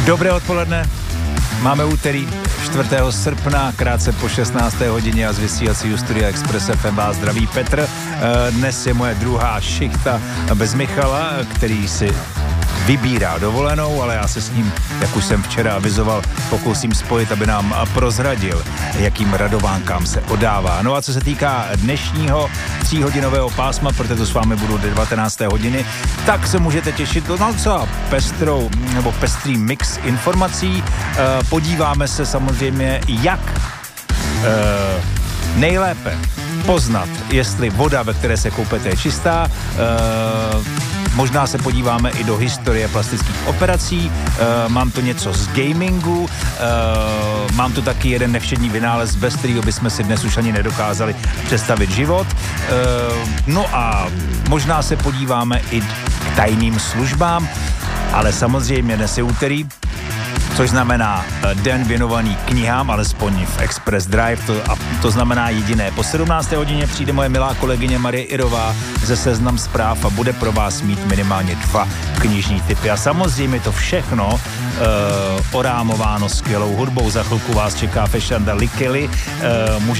Dobré odpoledne, máme úterý 4. srpna, krátce po 16. hodině a z vysílacího studia Express FM vás zdraví Petr. Dnes je moje druhá šichta bez Michala, který si vybírá dovolenou, ale já se s ním, jak už jsem včera avizoval, pokusím spojit, aby nám prozradil, jakým radovánkám se odává. No a co se týká dnešního 3hodinového pásma, protože to s vámi budu do 19. hodiny, tak se můžete těšit na docela pestrý mix informací. Podíváme se samozřejmě, jak nejlépe poznat, jestli voda, ve které se koupete, je čistá. Možná se podíváme i do historie plastických operací, mám tu něco z gamingu, mám tu taky jeden nevšední vynález, bez kterého bychom si dnes už ani nedokázali představit život. No a možná se podíváme i k tajným službám, ale samozřejmě dnes je úterý, což znamená den věnovaný knihám, alespoň v Express Drive, to znamená jediné. Po 17. hodině přijde moje milá kolegyně Marie Irová ze Seznam zpráv a bude pro vás mít minimálně 2 knižní tipy. A samozřejmě to všechno orámováno skvělou hudbou. Za chvilku vás čeká Fešanda Likely,